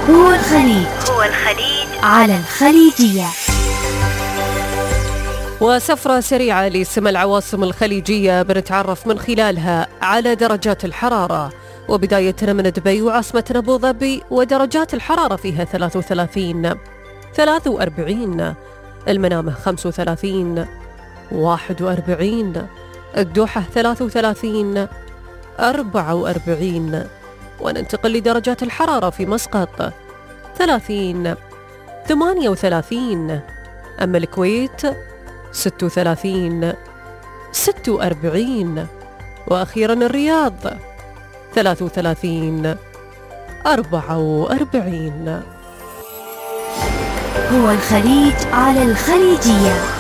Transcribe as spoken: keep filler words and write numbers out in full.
هو الخليج هو الخليج على الخليجية. وسفرة سريعة لسمى العواصم الخليجية بنتعرف من خلالها على درجات الحرارة، وبداية من دبي وعاصمة أبو ظبي ودرجات الحرارة فيها ثلاثة وثلاثين، ثلاثة وأربعين، المنامة خمسة وثلاثين، واحد وأربعين، الدوحة ثلاثة وثلاثين، أربعة وأربعين. وننتقل لدرجات الحرارة في مسقط ثلاثين، ثمانية وثلاثين، أما الكويت ستة وثلاثين، ستة وأربعين، وأخيرا الرياض ثلاثة وثلاثين، أربعة وأربعين. هو الخليج على الخليجية.